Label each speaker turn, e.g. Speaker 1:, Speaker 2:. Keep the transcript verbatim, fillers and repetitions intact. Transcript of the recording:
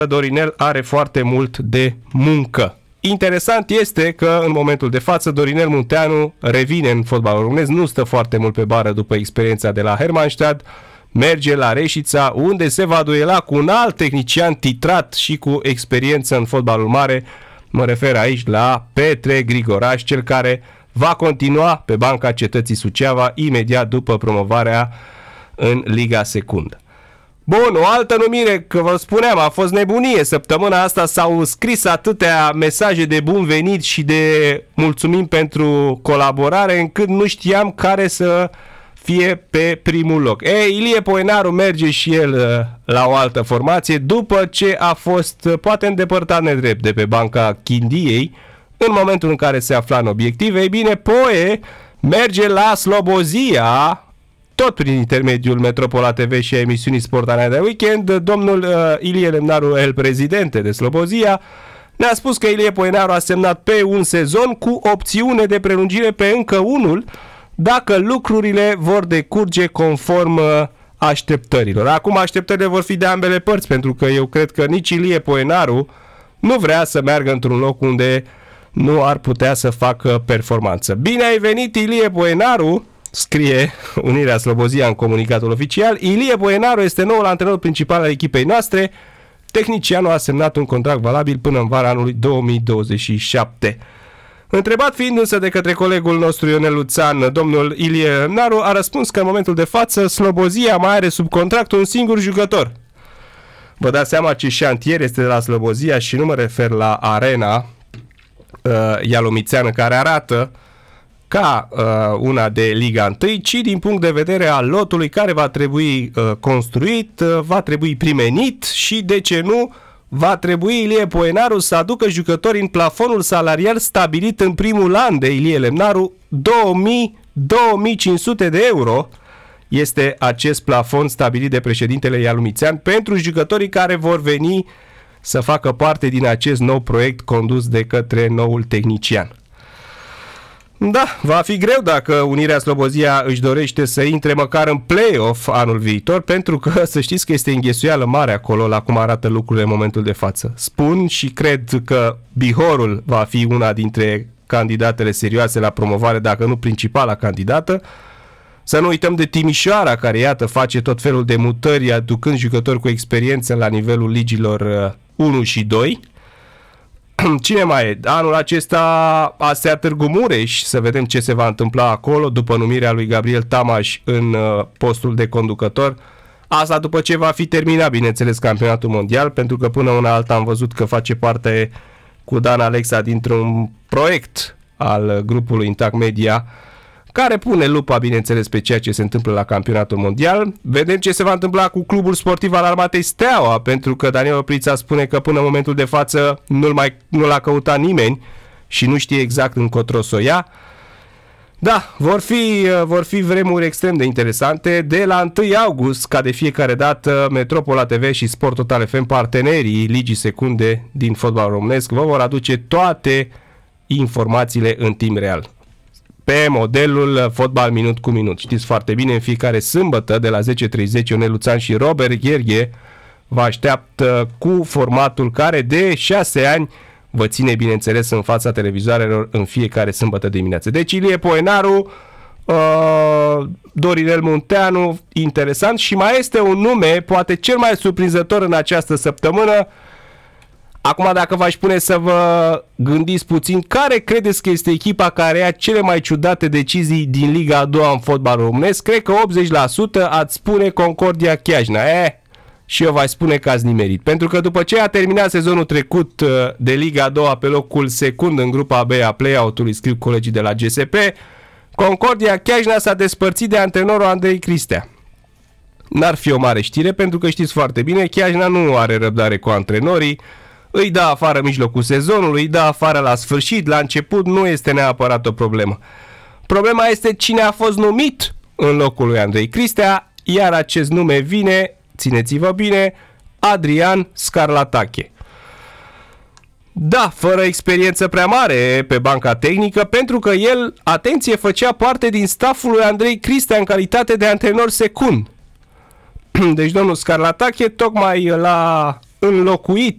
Speaker 1: Dorinel are foarte mult de muncă. Interesant este că în momentul de față Dorinel Munteanu revine în fotbalul românesc, nu stă foarte mult pe bară după experiența de la Hermannstadt, merge la Reșița, unde se va duela cu un alt tehnician titrat și cu experiență în fotbalul mare. Mă refer aici la Petre Grigoraș, cel care va continua pe banca Cetății Suceava imediat după promovarea în Liga Secundă. Bun, o altă numire, că vă spuneam, a fost nebunie. Săptămâna asta s-au scris atâtea mesaje de bun venit și de mulțumim pentru colaborare, încât nu știam care să fie pe primul loc. Ei, Ilie Poenaru merge și el la o altă formație după ce a fost poate îndepărtat nedrept de pe banca Chindiei în momentul în care se afla în obiectiv. Ei bine, Poe merge la Slobozia, tot prin intermediul Metropola T V și a emisiunii Sportanea de Weekend. Domnul uh, Ilie Lemnaru, el prezidente de Slobozia, ne-a spus că Ilie Poenaru a semnat pe un sezon cu opțiune de prelungire pe încă unul dacă lucrurile vor decurge conform uh, așteptărilor. Acum așteptările vor fi de ambele părți, pentru că eu cred că nici Ilie Poenaru nu vrea să meargă într-un loc unde nu ar putea să facă performanță. Bine ai venit, Ilie Poenaru, scrie Unirea Slobozia în comunicatul oficial. Ilie Poenaru este noul antrenor principal al echipei noastre. Tehnicianul a semnat un contract valabil până în vara anului două mii douăzeci și șapte. Întrebat fiind însă de către colegul nostru Ionel Luțan, domnul Ilie Lemnaru a răspuns că în momentul de față Slobozia mai are sub contract un singur jucător. Vă dați seama ce șantier este de la Slobozia și nu mă refer la arena uh, ialomițeană, care arată ca uh, una de Liga unu, ci din punct de vedere al lotului care va trebui uh, construit, uh, va trebui primenit și, de ce nu, va trebui Ilie Poenaru să aducă jucători în plafonul salarial stabilit în primul an de Ilie Lemnaru, două mii - două mii cinci sute de euro. Este acest plafon stabilit de președintele Ialumițean pentru jucătorii care vor veni să facă parte din acest nou proiect condus de către noul tehnician. Da, va fi greu dacă Unirea Slobozia își dorește să intre măcar în play-off anul viitor, pentru că să știți că este înghesuială mare acolo la cum arată lucrurile în momentul de față. Spun și cred că Bihorul va fi una dintre candidatele serioase la promovare, dacă nu principala candidată. Să nu uităm de Timișoara, care, iată, face tot felul de mutări, aducând jucători cu experiență la nivelul ligilor unu și doi. Cine mai e? Anul acesta A S E A Târgu Mureș, să vedem ce se va întâmpla acolo după numirea lui Gabriel Tamaș în postul de conducător. Asta după ce va fi terminat, bineînțeles, campionatul mondial, pentru că până una alta am văzut că face parte cu Dan Alexa dintr-un proiect al grupului Intact Media, care pune lupa, bineînțeles, pe ceea ce se întâmplă la campionatul mondial. Vedem ce se va întâmpla cu clubul sportiv al Armatei Steaua, pentru că Daniel Oprița spune că până în momentul de față nu-l mai, nu l-a căutat nimeni și nu știe exact încotro să o ia. Da, vor fi, vor fi vremuri extrem de interesante. De la întâi august, ca de fiecare dată, Metropola T V și Sport Total F M, partenerii Ligii Secunde din fotbal românesc, vă vor aduce toate informațiile în timp real, pe modelul fotbal minut cu minut. Știți foarte bine, în fiecare sâmbătă de la zece și treizeci, Ionel Luțan și Robert Gherghe vă așteaptă cu formatul care de șase ani vă ține, bineînțeles, în fața televizoarelor în fiecare sâmbătă dimineață. Deci Ilie Poenaru, uh, Dorinel Munteanu, interesant, și mai este un nume, poate cel mai surprinzător în această săptămână. Acum, dacă v-aș pune să vă gândiți puțin, care credeți că este echipa care ia cele mai ciudate decizii din Liga a doua în fotbalul românesc? Cred că optzeci la sută ați spune Concordia Chiajna. Eh, și eu v-aș spune că ați nimerit. Pentru că după ce a terminat sezonul trecut de Liga a doua pe locul secund în grupa B a play-out-ului, scriu colegii de la G S P, Concordia Chiajna s-a despărțit de antrenorul Andrei Cristea. N-ar fi o mare știre, pentru că știți foarte bine, Chiajna nu are răbdare cu antrenorii, îi dă afară în mijlocul sezonului, îi dă afară la sfârșit, la început nu este neapărat o problemă. Problema este cine a fost numit în locul lui Andrei Cristea, iar acest nume vine, țineți-vă bine, Adrian Scarlatache. Da, fără experiență prea mare pe banca tehnică, pentru că el, atenție, făcea parte din stafful lui Andrei Cristea în calitate de antrenor secund. Deci domnul Scarlatache tocmai l-a înlocuit